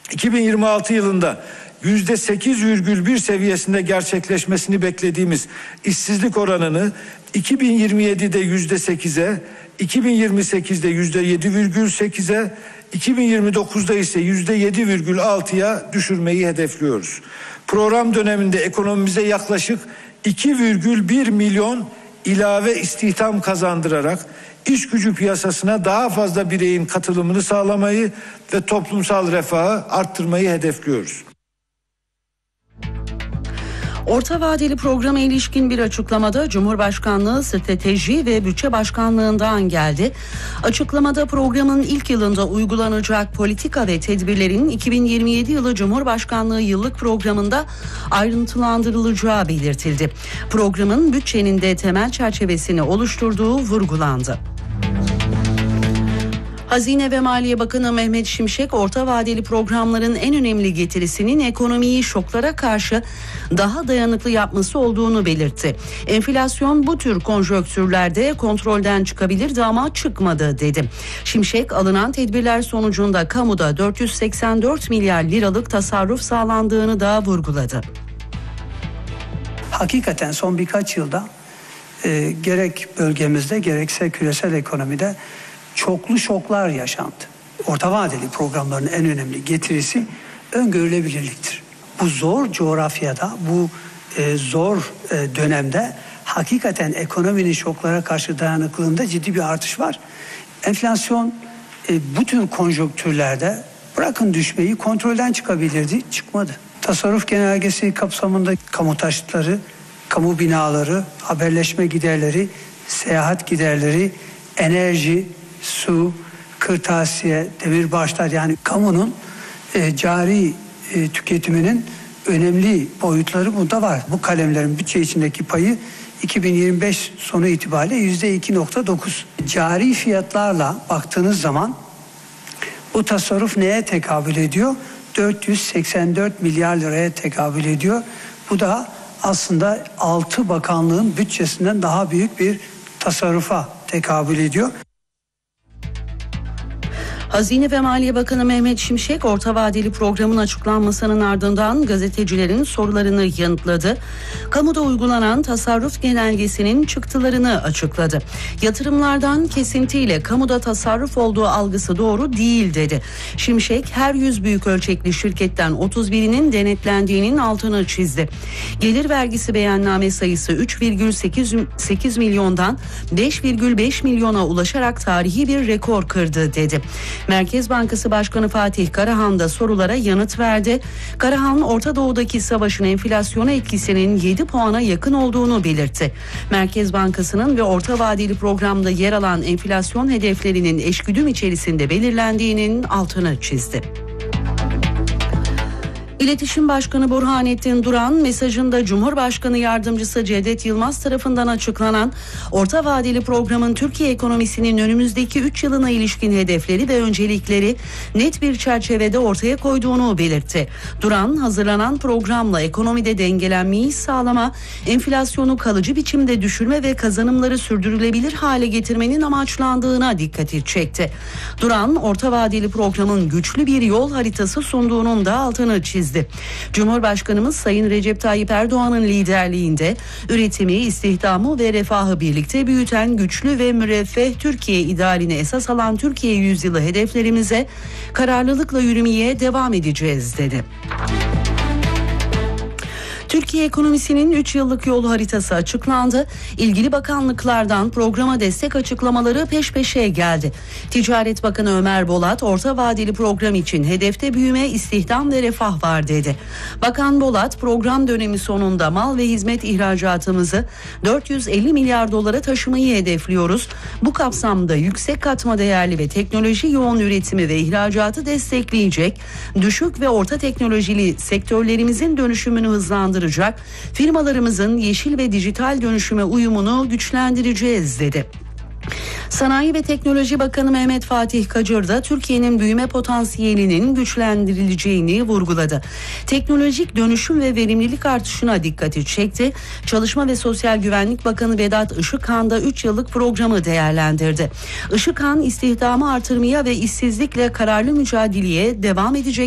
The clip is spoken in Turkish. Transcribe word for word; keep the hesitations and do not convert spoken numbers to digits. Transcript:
iki bin yirmi altı yılında yüzde sekiz virgül bir seviyesinde gerçekleşmesini beklediğimiz işsizlik oranını iki bin yirmi yedide yüzde sekize, iki bin yirmi sekizde yüzde yedi virgül sekize, iki bin yirmi dokuzda ise yüzde yedi virgül altıya düşürmeyi hedefliyoruz. Program döneminde ekonomimize yaklaşık iki virgül bir milyon ilave istihdam kazandırarak iş gücü piyasasına daha fazla bireyin katılımını sağlamayı ve toplumsal refahı arttırmayı hedefliyoruz. Orta vadeli programa ilişkin bir açıklamada Cumhurbaşkanlığı Strateji ve Bütçe Başkanlığı'ndan geldi. Açıklamada programın ilk yılında uygulanacak politika ve tedbirlerin iki bin yirmi yedi yılı Cumhurbaşkanlığı yıllık programında ayrıntılandırılacağı belirtildi. Programın bütçenin de temel çerçevesini oluşturduğu vurgulandı. Hazine ve Maliye Bakanı Mehmet Şimşek, orta vadeli programların en önemli getirisinin ekonomiyi şoklara karşı daha dayanıklı yapması olduğunu belirtti. Enflasyon bu tür konjonktürlerde kontrolden çıkabilirdi ama çıkmadı dedi. Şimşek, alınan tedbirler sonucunda kamuda dört yüz seksen dört milyar liralık tasarruf sağlandığını da vurguladı. Hakikaten son birkaç yılda e, gerek bölgemizde gerekse küresel ekonomide çoklu şoklar yaşandı. Orta vadeli programların en önemli getirisi öngörülebilirliktir. Bu zor coğrafyada, bu e, zor e, dönemde hakikaten ekonominin şoklara karşı dayanıklılığında ciddi bir artış var. Enflasyon e, bu tür konjonktürlerde bırakın düşmeyi kontrolden çıkabilirdi, çıkmadı. Tasarruf genelgesi kapsamında kamu taşıtları, kamu binaları, haberleşme giderleri, seyahat giderleri, enerji, su, kırtasiye, demirbaşlar, yani kamunun e, cari e, tüketiminin önemli boyutları burada var. Bu kalemlerin bütçe içindeki payı iki bin yirmi beş sonu itibariyle yüzde iki virgül dokuz. Cari fiyatlarla baktığınız zaman bu tasarruf neye tekabül ediyor? dört yüz seksen dört milyar liraya tekabül ediyor. Bu da aslında altı bakanlığın bütçesinden daha büyük bir tasarrufa tekabül ediyor. Hazine ve Maliye Bakanı Mehmet Şimşek, orta vadeli programın açıklanmasının ardından gazetecilerin sorularını yanıtladı. Kamuda uygulanan tasarruf genelgesinin çıktılarını açıkladı. Yatırımlardan kesintiyle kamuda tasarruf olduğu algısı doğru değil dedi. Şimşek, her yüz büyük ölçekli şirketten otuz birinin denetlendiğinin altını çizdi. Gelir vergisi beyanname sayısı üç virgül sekiz milyondan beş virgül beş milyona ulaşarak tarihi bir rekor kırdı dedi. Merkez Bankası Başkanı Fatih Karahan da sorulara yanıt verdi. Karahan, Orta Doğu'daki savaşın enflasyona etkisinin yedi puana yakın olduğunu belirtti. Merkez Bankası'nın ve orta vadeli programda yer alan enflasyon hedeflerinin eşgüdüm içerisinde belirlendiğinin altını çizdi. İletişim Başkanı Burhanettin Duran mesajında Cumhurbaşkanı Yardımcısı Cevdet Yılmaz tarafından açıklanan orta vadeli programın Türkiye ekonomisinin önümüzdeki üç yılına ilişkin hedefleri ve öncelikleri net bir çerçevede ortaya koyduğunu belirtti. Duran, hazırlanan programla ekonomide dengelenmeyi sağlama, enflasyonu kalıcı biçimde düşürme ve kazanımları sürdürülebilir hale getirmenin amaçlandığına dikkati çekti. Duran, orta vadeli programın güçlü bir yol haritası sunduğunun da altını çizdi. Cumhurbaşkanımız Sayın Recep Tayyip Erdoğan'ın liderliğinde üretimi, istihdamı ve refahı birlikte büyüten güçlü ve müreffeh Türkiye idealini esas alan Türkiye yüzyılı hedeflerimize kararlılıkla yürümeye devam edeceğiz dedi. Türkiye ekonomisinin üç yıllık yol haritası açıklandı. İlgili bakanlıklardan programa destek açıklamaları peş peşe geldi. Ticaret Bakanı Ömer Bolat, orta vadeli program için hedefte büyüme, istihdam ve refah var dedi. Bakan Bolat, program dönemi sonunda mal ve hizmet ihracatımızı dört yüz elli milyar dolara taşımayı hedefliyoruz. Bu kapsamda yüksek katma değerli ve teknoloji yoğun üretimi ve ihracatı destekleyecek, düşük ve orta teknolojili sektörlerimizin dönüşümünü hızlandıracak, firmalarımızın yeşil ve dijital dönüşüme uyumunu güçlendireceğiz dedi. Sanayi ve Teknoloji Bakanı Mehmet Fatih Kacır da Türkiye'nin büyüme potansiyelinin güçlendirileceğini vurguladı. Teknolojik dönüşüm ve verimlilik artışına dikkati çekti. Çalışma ve Sosyal Güvenlik Bakanı Vedat Işıkhan da üç yıllık programı değerlendirdi. Işıkhan, istihdamı artırmaya ve işsizlikle kararlı mücadeleye devam edecek